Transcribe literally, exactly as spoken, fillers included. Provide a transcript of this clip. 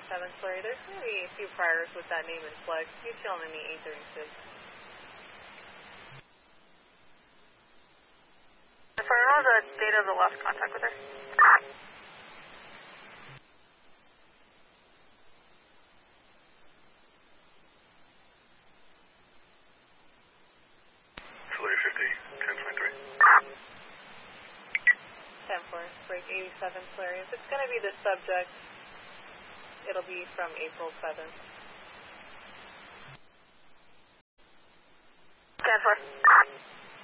eighty-seven Flurry. There's going to be a few priors with that name and flex. You chilling in the eight thirty-six. Sorry, what was the date of the last contact with her? Flurry fifty, ten twenty-three. ten four, break eighty-seven Flurry. If it's going to be the subject, it'll be from April seventh. ten four.